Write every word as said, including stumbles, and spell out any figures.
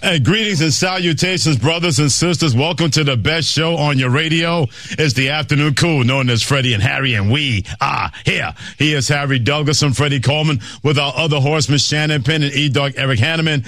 Hey, greetings and salutations, brothers and sisters. Welcome to the best show on your radio. It's the Afternoon Cool, known as Freddie and Harry, and we are here. He is Harry Douglas and Freddie Coleman with our other horsemen, Shannon Penn and E-Dog Eric Hanneman.